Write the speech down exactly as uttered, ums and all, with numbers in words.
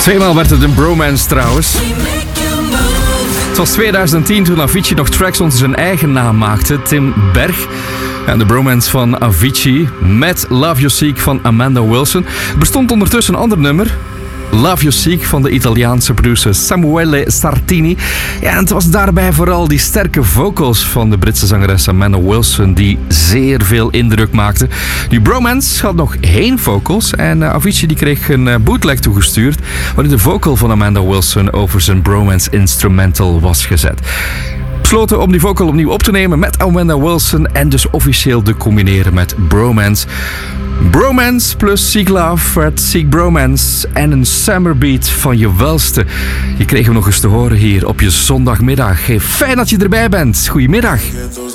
Tweemaal werd het een bromance trouwens. Het was twintig tien toen Avicii nog tracks onder zijn eigen naam maakte, Tim Berg. En de bromance van Avicii met Love You Seek van Amanda Wilson. Er bestond ondertussen een ander nummer, Love You Seek van de Italiaanse producer Samuele Sartini. Ja, en het was daarbij vooral die sterke vocals van de Britse zangeres Amanda Wilson die zeer veel indruk maakten. Die bromance had nog geen vocals en uh, Avicii die kreeg een uh, bootleg toegestuurd waarin de vocal van Amanda Wilson over zijn bromance instrumental was gezet. Besloten om die vocal opnieuw op te nemen met Amanda Wilson en dus officieel te combineren met bromance. Bromance plus Seek Love werd Seek Bromance en een summerbeat van je welste. Je kreeg hem nog eens te horen hier op je zondagmiddag. Hey, fijn dat je erbij bent. Goedemiddag.